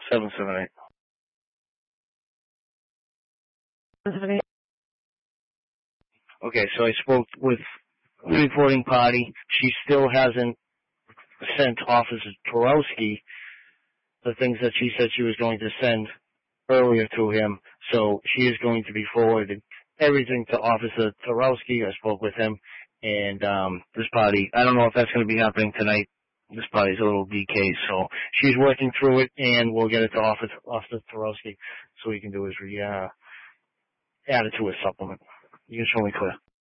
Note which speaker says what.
Speaker 1: 778. Okay, so I spoke with the reporting party. She still hasn't sent Officer Torowski the things that she said she was going to send earlier to him. So she is going to be forwarding everything to Officer Torowski. I spoke with him, and this party, I don't know if that's going to be happening tonight. This party's a little DK, so she's working through it, and we'll get it to Officer Torowski so he can do his add it to his supplement. You can show me clear.